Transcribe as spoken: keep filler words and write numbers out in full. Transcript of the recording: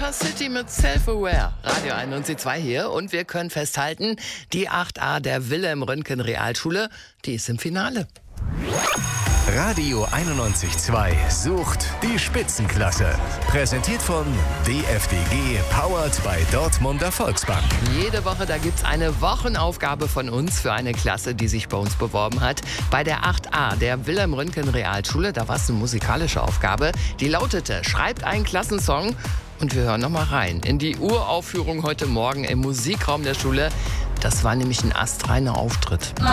River City mit Self-Aware. Radio einundneunzig Komma zwei hier und wir können festhalten, die acht a der Wilhelm-Röntgen-Realschule, die ist im Finale. Radio einundneunzig Komma zwei sucht die Spitzenklasse. Präsentiert von D F D G, powered by Dortmunder Volksbank. Jede Woche, da gibt's eine Wochenaufgabe von uns für eine Klasse, die sich bei uns beworben hat. Bei der acht a der Wilhelm-Röntgen-Realschule, da war es eine musikalische Aufgabe. Die lautete, schreibt einen Klassensong. Und wir hören noch mal rein in die Uraufführung heute Morgen im Musikraum der Schule. Das war nämlich ein astreiner Auftritt.